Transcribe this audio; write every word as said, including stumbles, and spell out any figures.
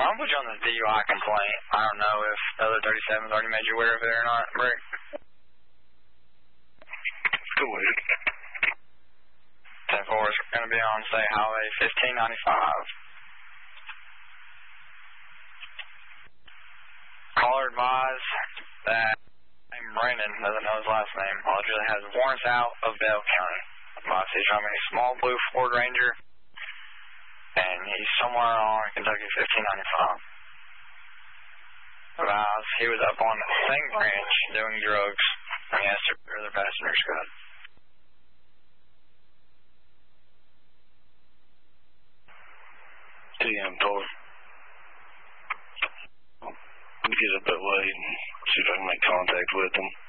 I'll put you on the D U I complaint. I don't know if the other thirty-seven's already made you aware of it or not, Rick. Go ahead. ten four is going to be on State Highway fifteen ninety-five. Caller advised that named Brandon, doesn't know his last name, allegedly has warrants out of Bell County. Advised he's driving a small blue Ford Ranger, and he's somewhere on Kentucky fifteen ninety-five. Advised he was up on the same branch doing drugs, and he asked if the other passengers could. T M told. Get up that way and see if I can make contact with them.